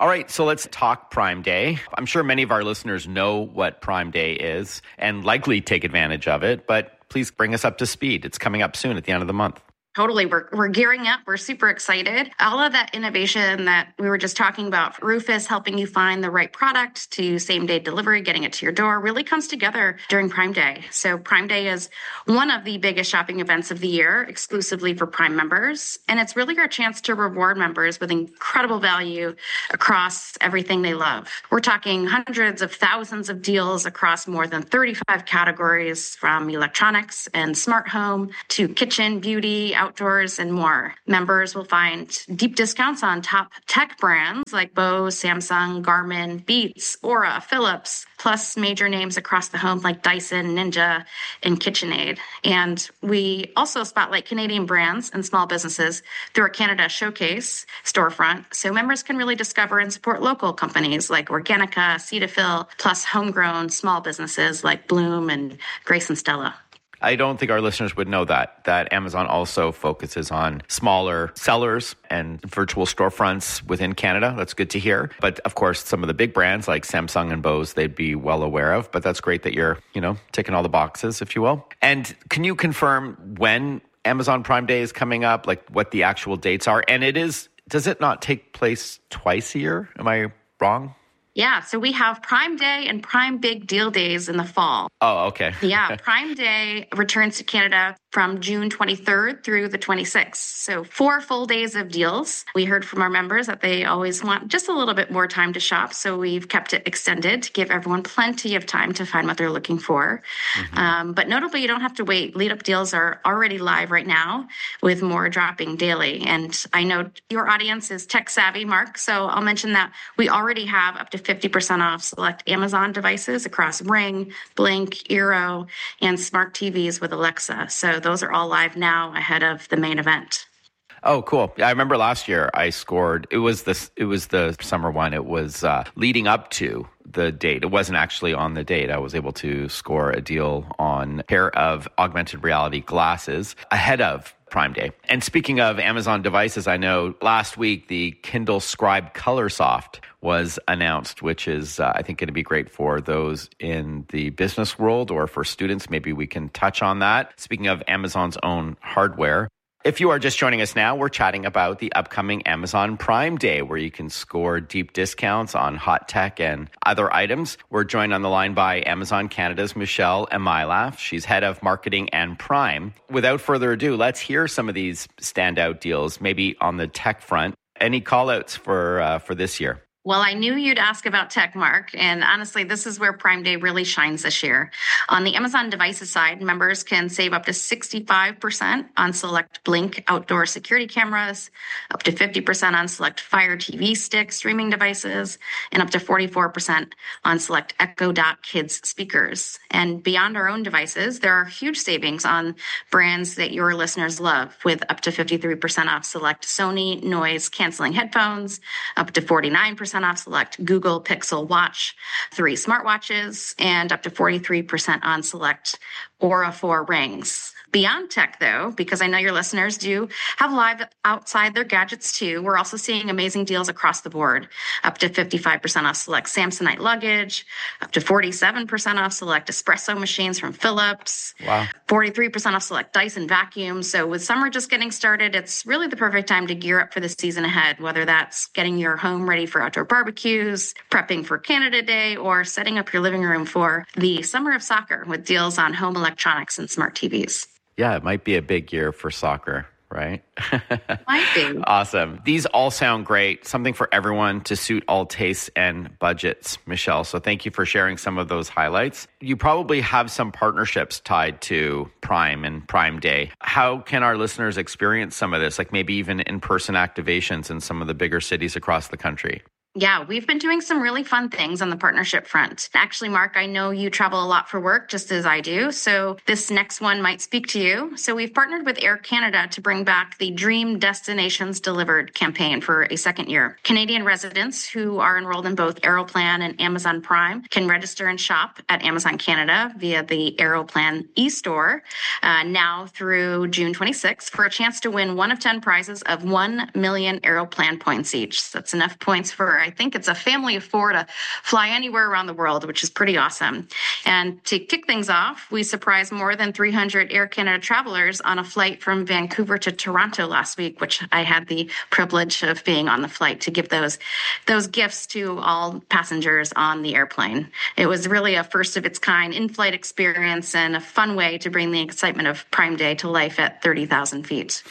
All right, so let's talk Prime Day. I'm sure many of our listeners know what Prime Day is and likely take advantage of it, but please bring us up to speed. It's coming up soon at the end of the month. Totally. We're, we're gearing up. We're super excited. All of that innovation that we were just talking about, Rufus helping you find the right product to same day delivery, getting it to your door, really comes together during Prime Day. So Prime Day is one of the biggest shopping events of the year, exclusively for Prime members. And it's really our chance to reward members with incredible value across everything they love. We're talking hundreds of thousands of deals across more than thirty-five categories, from electronics and smart home to kitchen, beauty, outdoors, and more. Members will find deep discounts on top tech brands like Bose, Samsung, Garmin, Beats, Aura, Philips, plus major names across the home like Dyson, Ninja, and KitchenAid. And we also spotlight Canadian brands and small businesses through our Canada Showcase storefront, so members can really discover and support local companies like Organica, Cetaphil, plus homegrown small businesses like Bloom and Grace and Stella. I don't think our listeners would know that, that Amazon also focuses on smaller sellers and virtual storefronts within Canada. That's good to hear. But of course, some of the big brands like Samsung and Bose, they'd be well aware of. But that's great that you're, you know, ticking all the boxes, if you will. And can you confirm when Amazon Prime Day is coming up, like what the actual dates are? And it is, does it not take place twice a year? Am I wrong? Yeah, so we have Prime Day and Prime Big Deal Days in the fall. Oh, okay. Yeah, Prime Day returns to Canada from June twenty-third through the twenty-sixth. So four full days of deals. We heard from our members that they always want just a little bit more time to shop, so we've kept it extended to give everyone plenty of time to find what they're looking for. Mm-hmm. Um, but notably, you don't have to wait. Lead-up deals are already live right now with more dropping daily. And I know your audience is tech-savvy, Mark, so I'll mention that we already have up to fifty percent off select Amazon devices across Ring, Blink, Eero, and smart T Vs with Alexa. So those are all live now ahead of the main event. Oh, cool. I remember last year I scored, it was this, it was the summer one. It was uh, leading up to the date. It wasn't actually on the date. I was able to score a deal on a pair of augmented reality glasses ahead of Prime Day. And speaking of Amazon devices, I know last week the Kindle Scribe Colorsoft was announced, which is, uh, I think, going to be great for those in the business world or for students. Maybe we can touch on that. Speaking of Amazon's own hardware. If you are just joining us now, we're chatting about the upcoming Amazon Prime Day, where you can score deep discounts on hot tech and other items. We're joined on the line by Amazon Canada's Michelle Emailaf. She's head of marketing and Prime. Without further ado, let's hear some of these standout deals, maybe on the tech front. Any call-outs for uh, for this year? Well, I knew you'd ask about tech, Mark, and honestly, this is where Prime Day really shines this year. On the Amazon devices side, members can save up to sixty-five percent on select Blink outdoor security cameras, up to fifty percent on select Fire T V stick streaming devices, and up to forty-four percent on select Echo Dot Kids speakers. And beyond our own devices, there are huge savings on brands that your listeners love, with up to fifty-three percent off select Sony noise canceling headphones, up to forty-nine percent off select Google Pixel Watch three smartwatches, and up to forty-three percent on select Aura four rings. Beyond tech, though, because I know your listeners do have live outside their gadgets too, we're also seeing amazing deals across the board. Up to fifty-five percent off select Samsonite luggage, up to forty-seven percent off select espresso machines from Philips, wow. forty-three percent off select Dyson vacuums. So with summer just getting started, it's really the perfect time to gear up for the season ahead, whether that's getting your home ready for outdoor barbecues, prepping for Canada Day, or setting up your living room for the summer of soccer with deals on home electronics and smart T Vs. Yeah, it might be a big year for soccer, right? Might be. Awesome. These all sound great. Something for everyone to suit all tastes and budgets, Michelle. So thank you for sharing some of those highlights. You probably have some partnerships tied to Prime and Prime Day. How can our listeners experience some of this, like maybe even in-person activations in some of the bigger cities across the country? Yeah, we've been doing some really fun things on the partnership front. Actually, Mark, I know you travel a lot for work, just as I do. So this next one might speak to you. So we've partnered with Air Canada to bring back the Dream Destinations Delivered campaign for a second year. Canadian residents who are enrolled in both Aeroplan and Amazon Prime can register and shop at Amazon Canada via the Aeroplan e-store uh, now through June twenty-sixth for a chance to win one of ten prizes of one million Aeroplan points each. So that's enough points for I think it's a family of four to fly anywhere around the world, which is pretty awesome. And to kick things off, we surprised more than three hundred Air Canada travelers on a flight from Vancouver to Toronto last week, which I had the privilege of being on the flight to give those those gifts to all passengers on the airplane. It was really a first of its kind in-flight experience and a fun way to bring the excitement of Prime Day to life at thirty thousand feet.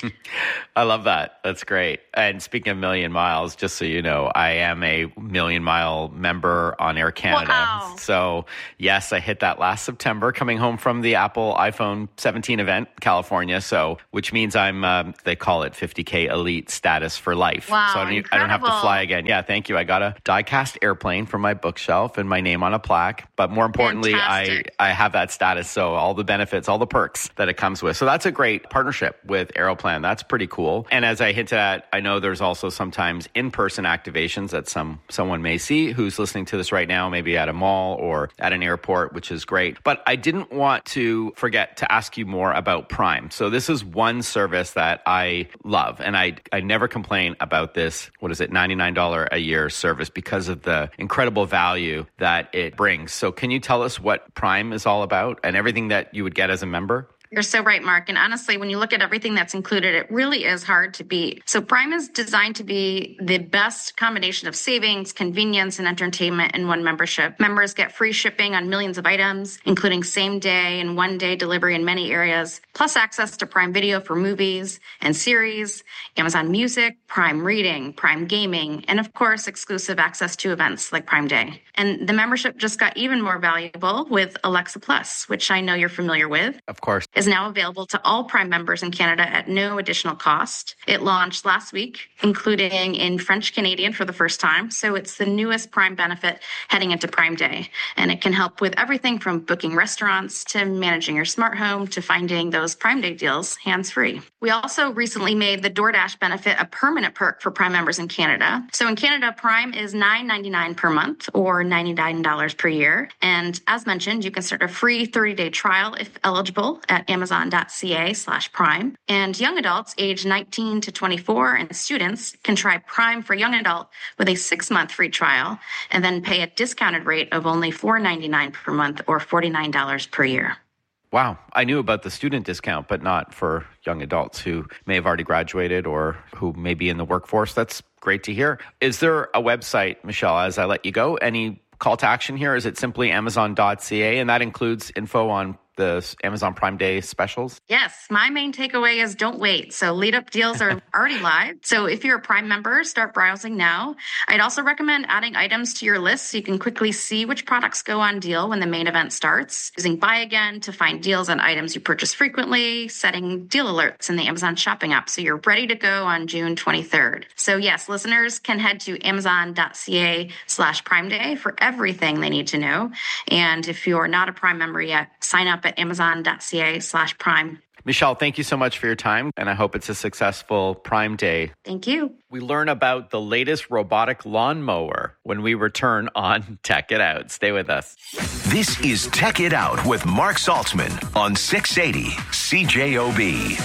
I love that. That's great. And speaking of Million Miles, just so you know, I am a Million Mile member on Air Canada. Wow. So yes, I hit that last September coming home from the Apple iPhone seventeen event, California. So, which means I'm, um, they call it fifty K elite status for life. Wow, so I don't, I don't have to fly again. Yeah, thank you. I got a die-cast airplane for my bookshelf and my name on a plaque. But more importantly, I, I have that status. So all the benefits, all the perks that it comes with. So that's a great partnership with Aeroplan. That's pretty cool. And as I hinted at, I know there's also sometimes in-person activations that some someone may see who's listening to this right now, maybe at a mall or at an airport, which is great. But I didn't want to forget to ask you more about Prime. So this is one service that I love. And I, I never complain about this, what is it, ninety-nine dollars a year service because of the incredible value that it brings. So can you tell us what Prime is all about and everything that you would get as a member? You're so right, Mark. And honestly, when you look at everything that's included, it really is hard to beat. So Prime is designed to be the best combination of savings, convenience, and entertainment in one membership. Members get free shipping on millions of items, including same day and one day delivery in many areas, plus access to Prime Video for movies and series, Amazon Music, Prime Reading, Prime Gaming, and of course, exclusive access to events like Prime Day. And the membership just got even more valuable with Alexa Plus, which I know you're familiar with. Of course. Is now available to all Prime members in Canada at no additional cost. It launched last week, including in French Canadian for the first time. So it's the newest Prime benefit heading into Prime Day. And it can help with everything from booking restaurants to managing your smart home to finding those Prime Day deals hands-free. We also recently made the DoorDash benefit a permanent perk for Prime members in Canada. So in Canada, Prime is nine ninety-nine per month or ninety-nine dollars per year. And as mentioned, you can start a free thirty-day trial if eligible at amazon.ca slash prime. And young adults age nineteen to twenty-four and students can try Prime for young adult with a six-month free trial and then pay a discounted rate of only four ninety-nine per month or forty-nine dollars per year. Wow. I knew about the student discount, but not for young adults who may have already graduated or who may be in the workforce. That's great to hear. Is there a website, Michelle, as I let you go? Any call to action here? Is it simply amazon dot c a? And that includes info on the Amazon Prime Day specials? Yes, my main takeaway is don't wait. So lead up deals are already live. So if you're a Prime member, start browsing now. I'd also recommend adding items to your list so you can quickly see which products go on deal when the main event starts. Using Buy Again to find deals on items you purchase frequently, setting deal alerts in the Amazon shopping app so you're ready to go on June twenty-third. So yes, listeners can head to amazon.ca slash Prime Day for everything they need to know. And if you're not a Prime member yet, sign up at amazon.ca slash prime. Michelle, thank you so much for your time, and I hope it's a successful Prime Day. Thank you. We learn about the latest robotic lawnmower when we return on Tech It Out. Stay with us. This is Tech It Out with Mark Saltzman on six eighty C J O B.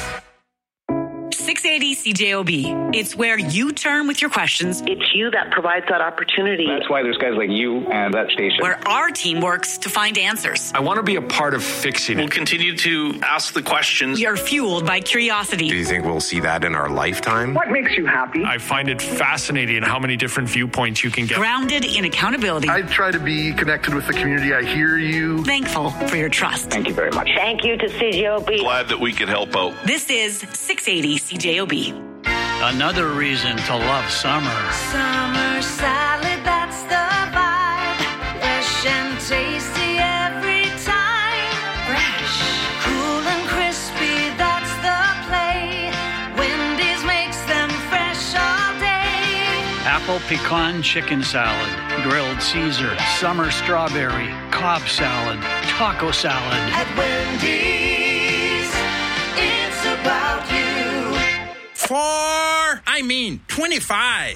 six eighty C J O B. It's where you turn with your questions. It's you that provides that opportunity. That's why there's guys like you and that station. Where our team works to find answers. I want to be a part of fixing it. We'll continue to ask the questions. We are fueled by curiosity. Do you think we'll see that in our lifetime? What makes you happy? I find it fascinating how many different viewpoints you can get. Grounded in accountability. I try to be connected with the community. I hear you. Thankful for your trust. Thank you very much. Thank you to C J O B. Glad that we could help out. This is six eighty C J O B. Another reason to love summer. Summer salad, that's the vibe. Fresh and tasty every time. Fresh, cool and crispy, that's the play. Wendy's makes them fresh all day. Apple pecan chicken salad, grilled Caesar, summer strawberry, Cobb salad, taco salad. At Wendy's, it's about you. Four, I mean twenty-five.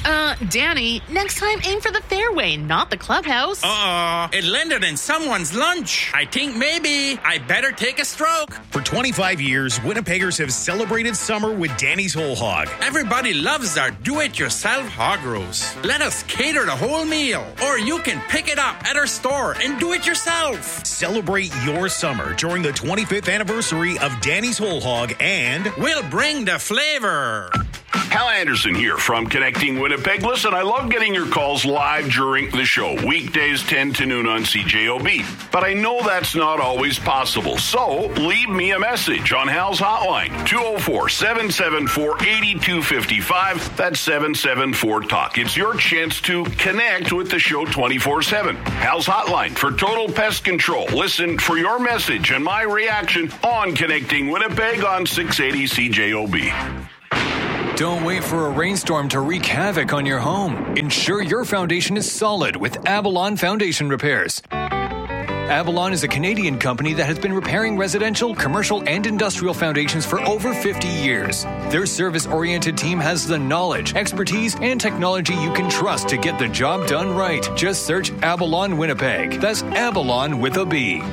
Uh, Danny, next time aim for the fairway, not the clubhouse. Uh-oh, it landed in someone's lunch. I think maybe I better take a stroke. For twenty-five years, Winnipeggers have celebrated summer with Danny's Whole Hog. Everybody loves our do-it-yourself hog roast. Let us cater the whole meal, or you can pick it up at our store and do it yourself. Celebrate your summer during the twenty-fifth anniversary of Danny's Whole Hog, and we'll bring the flavor. Hal Anderson here from Connecting Winnipeg. Listen, I love getting your calls live during the show, weekdays ten to noon on C J O B. But I know that's not always possible, so leave me a message on Hal's hotline, two oh four, seven seven four, eight two five five. That's seven seven four, talk. It's your chance to connect with the show twenty-four seven. Hal's hotline for total pest control. Listen for your message and my reaction on Connecting Winnipeg on six eighty C J O B. Don't wait for a rainstorm to wreak havoc on your home. Ensure your foundation is solid with Avalon Foundation Repairs. Avalon is a Canadian company that has been repairing residential, commercial, and industrial foundations for over fifty years. Their service-oriented team has the knowledge, expertise, and technology you can trust to get the job done right. Just search Avalon Winnipeg. That's Avalon with a B.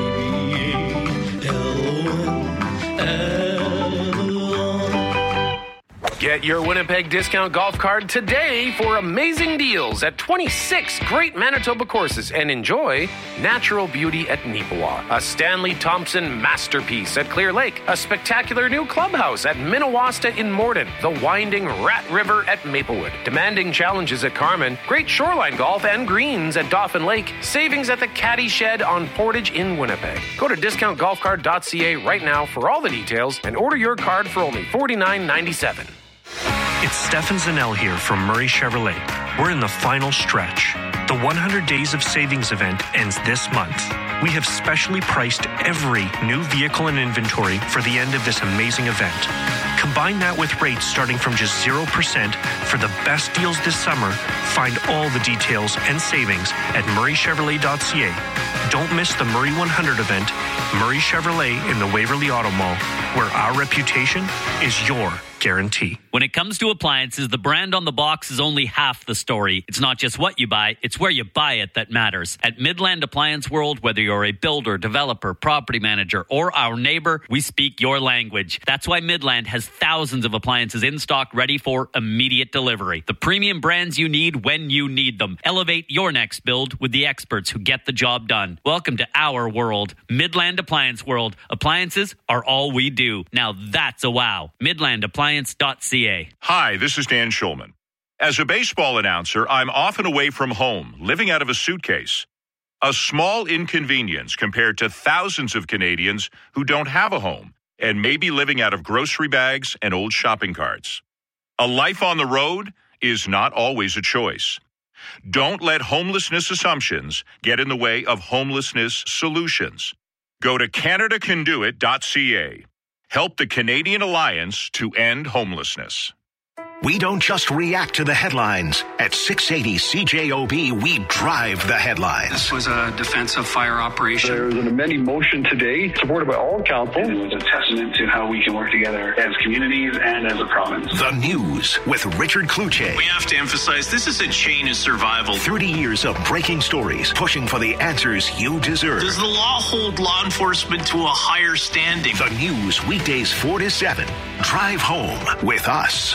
Get your Winnipeg Discount Golf Card today for amazing deals at twenty-six great Manitoba courses, and enjoy natural beauty at Neepawa, a Stanley Thompson masterpiece at Clear Lake, a spectacular new clubhouse at Minnewasta in Morden, the winding Rat River at Maplewood, demanding challenges at Carman, great shoreline golf and greens at Dauphin Lake, savings at the Caddy Shed on Portage in Winnipeg. Go to discount golf card dot c a right now for all the details and order your card for only forty-nine ninety-seven. It's Stefan Zanel here from Murray Chevrolet. We're in the final stretch. The one hundred Days of Savings event ends this month. We have specially priced every new vehicle in inventory for the end of this amazing event. Combine that with rates starting from just zero percent for the best deals this summer. Find all the details and savings at murray chevrolet dot c a. Don't miss the Murray one hundred event, Murray Chevrolet in the Waverly Auto Mall, where our reputation is your guarantee. When it comes to appliances, the brand on the box is only half the story. It's not just what you buy, it's where you buy it that matters. At Midland Appliance World, whether you're a builder, developer, property manager, or our neighbor, we speak your language. That's why Midland has thousands of appliances in stock ready for immediate delivery. The premium brands you need when you need them. Elevate your next build with the experts who get the job done. Welcome to our world, Midland Appliance World. Appliances are all we do. Now that's a wow. Midland Appliance dot c a. Hi, this is Dan Schulman. As a baseball announcer, I'm often away from home, living out of a suitcase. A small inconvenience compared to thousands of Canadians who don't have a home and may be living out of grocery bags and old shopping carts. A life on the road is not always a choice. Don't let homelessness assumptions get in the way of homelessness solutions. Go to canada can do it dot c a. Help the Canadian Alliance to end homelessness. We don't just react to the headlines. At six eighty C J O B, we drive the headlines. This was a defensive fire operation. There was an amending motion today, supported by all council. It was a testament to how we can work together as communities and as a province. The news with Richard Kluche. We have to emphasize this is a chain of survival. thirty years of breaking stories, pushing for the answers you deserve. Does the law hold law enforcement to a higher standing? The news weekdays four to seven. Drive home with us.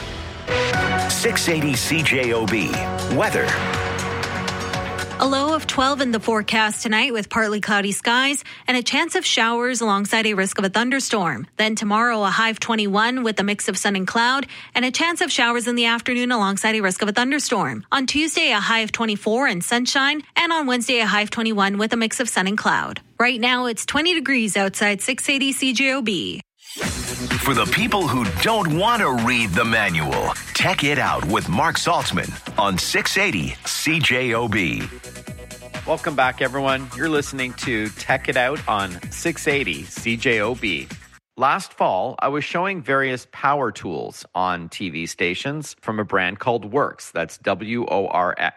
six eighty C J O B. Weather. A low of twelve in the forecast tonight with partly cloudy skies and a chance of showers alongside a risk of a thunderstorm. Then tomorrow, a high of twenty-one with a mix of sun and cloud and a chance of showers in the afternoon alongside a risk of a thunderstorm. On Tuesday, a high of twenty-four and sunshine, and on Wednesday, a high of twenty-one with a mix of sun and cloud. Right now, it's twenty degrees outside six eighty C J O B. For the people who don't want to read the manual, Tech It Out with Mark Saltzman on six eighty C J O B. Welcome back, everyone. You're listening to Tech It Out on six eighty C J O B. Last fall, I was showing various power tools on T V stations from a brand called Worx. That's W O R X.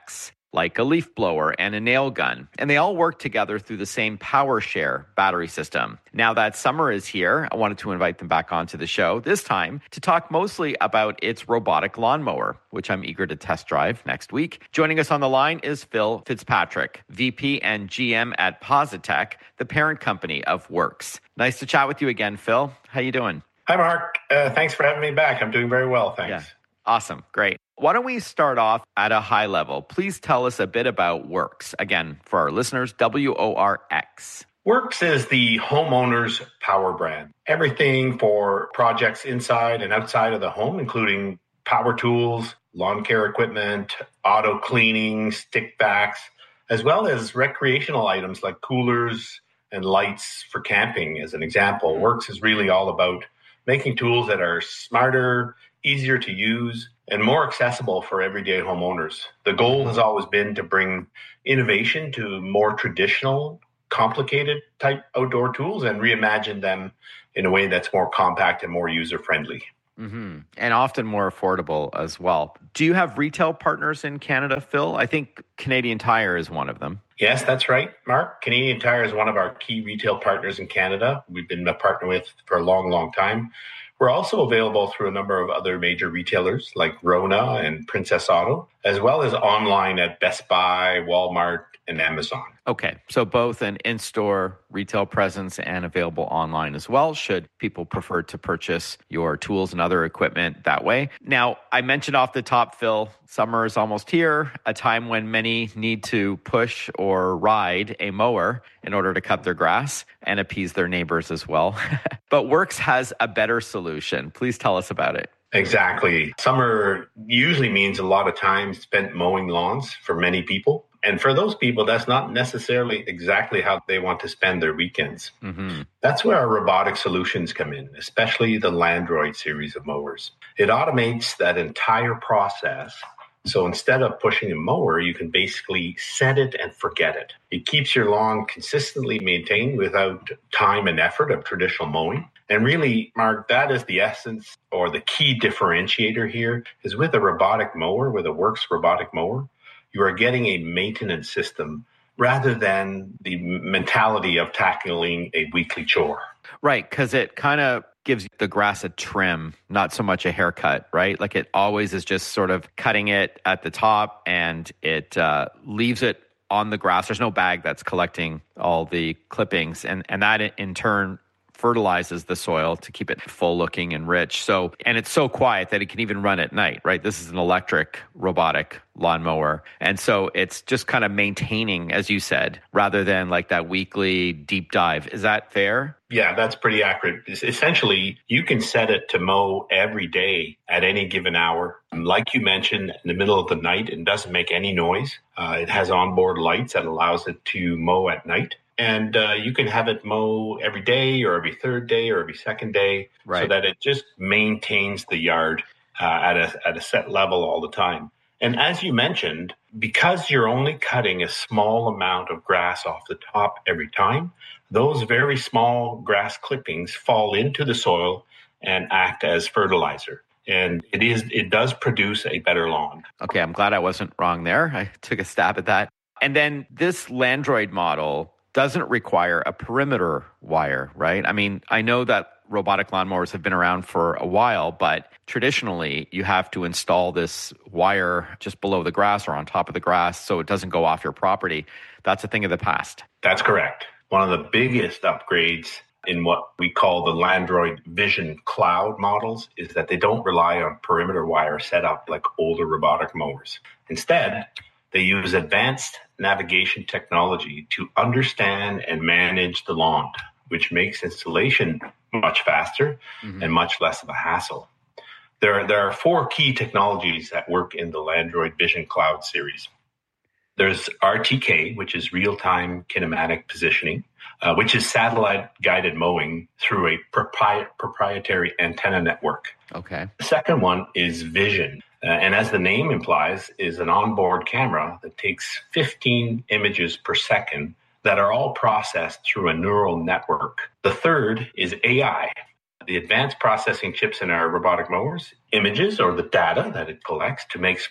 like a leaf blower and a nail gun. And they all work together through the same PowerShare battery system. Now that summer is here, I wanted to invite them back onto the show, this time to talk mostly about its robotic lawnmower, which I'm eager to test drive next week. Joining us on the line is Phil Fitzpatrick, V P and G M at Positech, the parent company of Works. Nice to chat with you again, Phil. How you doing? Hi, Mark. Uh, thanks for having me back. I'm doing very well, thanks. Yeah. Awesome. Great. Why don't we start off at a high level? Please tell us a bit about Works. Again, for our listeners, W O R X. Works is the homeowner's power brand. Everything for projects inside and outside of the home, including power tools, lawn care equipment, auto cleaning, stick backs, as well as recreational items like coolers and lights for camping, as an example. Works is really all about making tools that are smarter, easier to use, and more accessible for everyday homeowners. The goal has always been to bring innovation to more traditional, complicated type outdoor tools and reimagine them in a way that's more compact and more user-friendly. Mm-hmm. And often more affordable as well. Do you have retail partners in Canada, Phil? I think Canadian Tire is one of them. Yes, that's right, Mark. Canadian Tire is one of our key retail partners in Canada. We've been a partner with for a long, long time. We're also available through a number of other major retailers like Rona and Princess Auto, as well as online at Best Buy, Walmart, and Amazon. Okay, so both an in-store retail presence and available online as well, should people prefer to purchase your tools and other equipment that way. Now, I mentioned off the top, Phil, summer is almost here, a time when many need to push or ride a mower in order to cut their grass and appease their neighbors as well. But Works has a better solution. Please tell us about it. Exactly. Summer usually means a lot of time spent mowing lawns for many people. And for those people, that's not necessarily exactly how they want to spend their weekends. Mm-hmm. That's where our robotic solutions come in, especially the Landroid series of mowers. It automates that entire process. So instead of pushing a mower, you can basically set it and forget it. It keeps your lawn consistently maintained without time and effort of traditional mowing. And really, Mark, that is the essence or the key differentiator here is with a robotic mower, with a Works robotic mower, you are getting a maintenance system rather than the mentality of tackling a weekly chore. Right, because it kind of gives the grass a trim, not so much a haircut, right? Like it always is just sort of cutting it at the top and it uh, leaves it on the grass. There's no bag that's collecting all the clippings. And, and that in turn fertilizes the soil to keep it full looking and rich. So, and it's so quiet that it can even run at night, right? This is an electric robotic lawnmower. And so it's just kind of maintaining, as you said, rather than like that weekly deep dive. Is that fair? Yeah, that's pretty accurate. Essentially, you can set it to mow every day at any given hour. Like you mentioned, in the middle of the night, it doesn't make any noise. Uh, it has onboard lights that allows it to mow at night. And uh, you can have it mow every day or every third day or every second day, right, so that it just maintains the yard uh, at a at a set level all the time. And as you mentioned, because you're only cutting a small amount of grass off the top every time, those very small grass clippings fall into the soil and act as fertilizer. And it is it does produce a better lawn. Okay, I'm glad I wasn't wrong there. I took a stab at that. And then this Landroid model doesn't require a perimeter wire, right? I mean, I know that robotic lawnmowers have been around for a while, but traditionally you have to install this wire just below the grass or on top of the grass so it doesn't go off your property. That's a thing of the past. That's correct. One of the biggest upgrades in what we call the Landroid Vision Cloud models is that they don't rely on perimeter wire setup like older robotic mowers. Instead, they use advanced navigation technology to understand and manage the lawn, which makes installation much faster mm-hmm. and much less of a hassle. There are, there are four key technologies that work in the Landroid Vision Cloud series. There's R T K, which is real-time kinematic positioning, uh, which is satellite-guided mowing through a propri- proprietary antenna network. Okay. The second one is Vision. Uh, and as the name implies, is an onboard camera that takes fifteen images per second that are all processed through a neural network. The third is A I. The advanced processing chips in our robotic mowers, images or the data that it collects to make split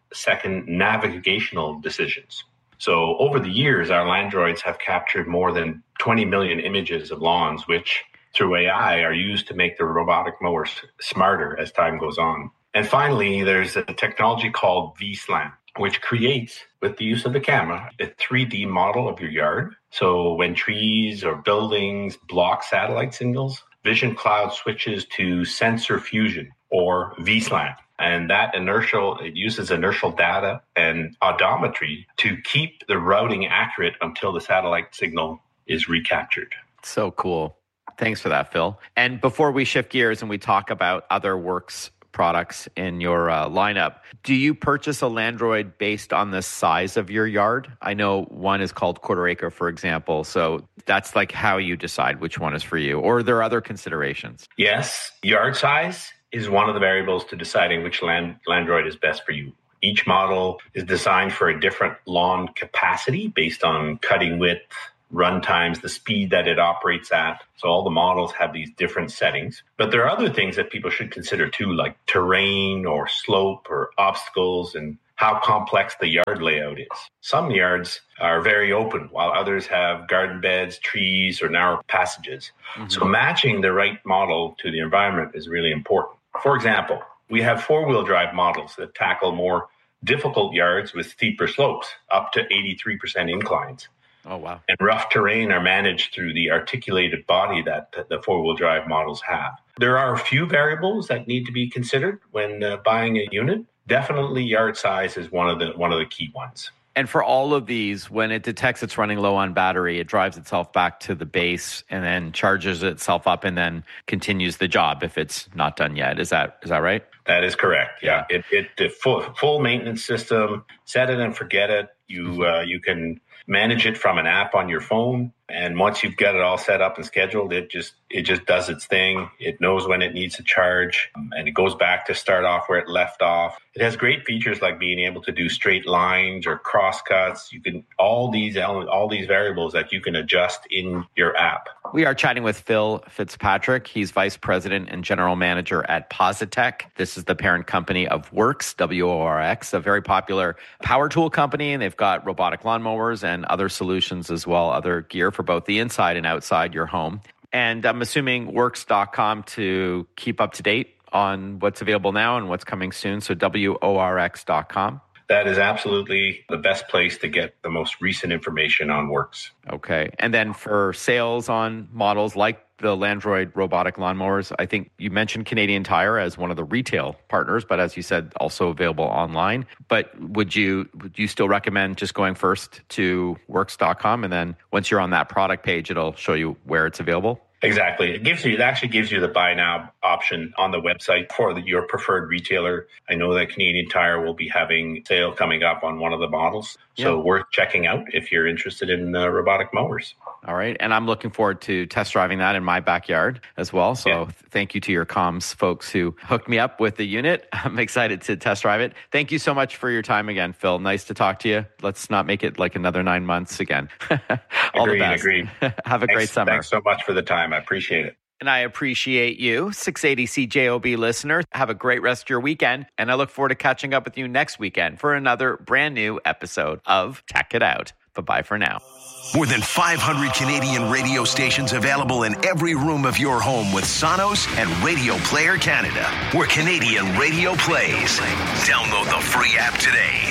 second, navigational decisions. So over the years, our Landroids have captured more than twenty million images of lawns, which through A I are used to make the robotic mowers smarter as time goes on. And finally, there's a technology called V SLAM, which creates, with the use of the camera, a three D model of your yard. So when trees or buildings block satellite signals, Vision Cloud switches to sensor fusion, or V SLAM. And that inertial, it uses inertial data and odometry to keep the routing accurate until the satellite signal is recaptured. So cool. Thanks for that, Phil. And before we shift gears and we talk about other Works products in your uh, lineup, do you purchase a Landroid based on the size of your yard? I know one is called Quarter Acre, for example. So that's like how you decide which one is for you. Or are there other considerations? Yes, yard size is one of the variables to deciding which land, Landroid is best for you. Each model is designed for a different lawn capacity based on cutting width, run times, the speed that it operates at. So all the models have these different settings. But there are other things that people should consider too, like terrain or slope or obstacles and how complex the yard layout is. Some yards are very open, while others have garden beds, trees, or narrow passages. Mm-hmm. So matching the right model to the environment is really important. For example, we have four-wheel drive models that tackle more difficult yards with steeper slopes, up to eighty-three percent inclines. Oh, wow. And rough terrain are managed through the articulated body that the four-wheel drive models have. There are a few variables that need to be considered when uh, buying a unit. Definitely yard size is one of the one of the key ones. And for all of these, when it detects it's running low on battery, it drives itself back to the base and then charges itself up and then continues the job if it's not done yet. Is that is that right? That is correct. Yeah, it it the full full maintenance system. Set it and forget it. You uh, you can manage it from an app on your phone, and once you've got it all set up and scheduled, it just it just does its thing. It knows when it needs to charge, and it goes back to start off where it left off. It has great features like being able to do straight lines or cross cuts. You can all these elements, all these variables that you can adjust in your app. We are chatting with Phil Fitzpatrick. He's Vice President and General Manager at Positech. This is the parent company of Works, W O R X, a very popular power tool company, and they've got robotic lawnmowers and other solutions as well, other gear for both the inside and outside your home. And I'm assuming works dot com to keep up to date on what's available now and what's coming soon. So W O R X dot com. That is absolutely the best place to get the most recent information on Works. Okay. And then for sales on models like the Landroid robotic lawnmowers, I think you mentioned Canadian Tire as one of the retail partners, but as you said, also available online. But would you would you still recommend just going first to works dot com, and then once you're on that product page, it'll show you where it's available? Exactly. It gives you, it actually gives you the buy now option on the website for the, your preferred retailer. I know that Canadian Tire will be having a sale coming up on one of the models. So yeah. Worth checking out if you're interested in uh, robotic mowers. All right. And I'm looking forward to test driving that in my backyard as well. So yeah. Thank you to your comms folks who hooked me up with the unit. I'm excited to test drive it. Thank you so much for your time again, Phil. Nice to talk to you. Let's not make it like another nine months again. All agreed, the best. Agreed. Have a thanks, great summer. Thanks so much for the time. I appreciate it. And I appreciate you, six eighty C J O B listeners. Have a great rest of your weekend. And I look forward to catching up with you next weekend for another brand new episode of Tech It Out. Bye-bye for now. More than five hundred Canadian radio stations available in every room of your home with Sonos and Radio Player Canada, where Canadian radio plays. Download the free app today.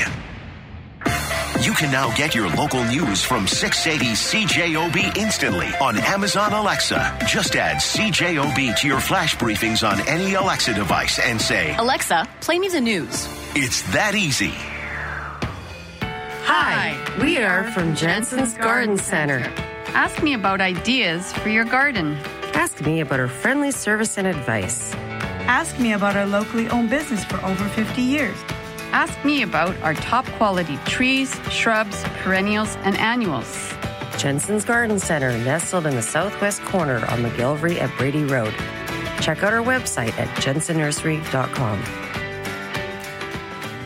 You can now get your local news from six eighty C J O B instantly on Amazon Alexa. Just add C J O B to your flash briefings on any Alexa device and say, Alexa, play me the news. It's that easy. Hi, we are from Jensen's Garden Center. Ask me about ideas for your garden. Ask me about our friendly service and advice. Ask me about our locally owned business for over fifty years. Ask me about our top quality trees, shrubs, perennials, and annuals. Jensen's Garden Center, nestled in the southwest corner on McGillivray at Brady Road. Check out our website at jensen nursery dot com.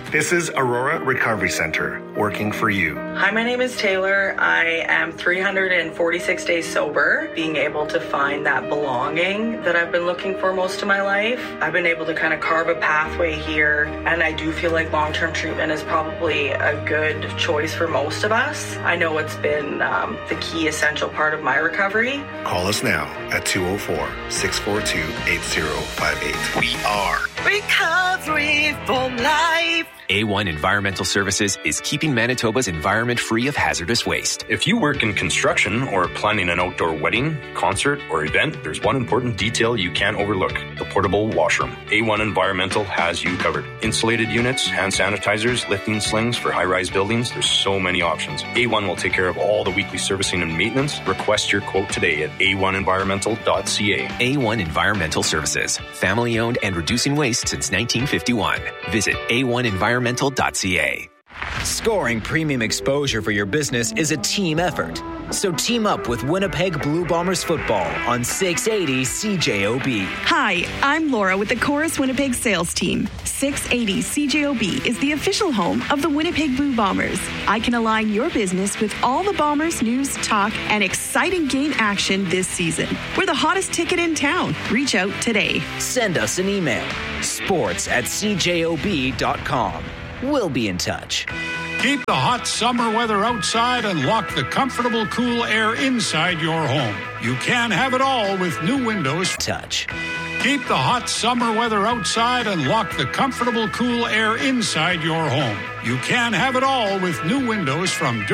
This is Aurora Recovery Center, working for you. Hi, my name is Taylor. I am three hundred forty-six days sober, being able to find that belonging that I've been looking for most of my life. I've been able to kind of carve a pathway here, and I do feel like long-term treatment is probably a good choice for most of us. I know it's been um, the key essential part of my recovery. Call us now at two oh four, six four two, eight oh five eight. We are Recovery for Life. A one Environmental Services is keeping Manitoba's environment free of hazardous waste. If you work in construction or planning an outdoor wedding, concert, or event, there's one important detail you can't overlook: the portable washroom. A one Environmental has you covered. Insulated units, hand sanitizers, lifting slings for high-rise buildings. There's so many options. A one will take care of all the weekly servicing and maintenance. Request your quote today at a one environmental dot c a. A one Environmental Services, family-owned and reducing waste since nineteen fifty-one. Visit a one environmental dot c a. Scoring premium exposure for your business is a team effort. So team up with Winnipeg Blue Bombers football on six eighty C J O B. Hi, I'm Laura with the Chorus Winnipeg sales team. six eighty C J O B is the official home of the Winnipeg Blue Bombers. I can align your business with all the Bombers news, talk, and exciting game action this season. We're the hottest ticket in town. Reach out today. Send us an email. sports at c j o b dot com. We'll be in touch. Keep the hot summer weather outside and lock the comfortable, cool air inside your home. You can have it all with new windows. Touch. Keep the hot summer weather outside and lock the comfortable, cool air inside your home. You can have it all with new windows from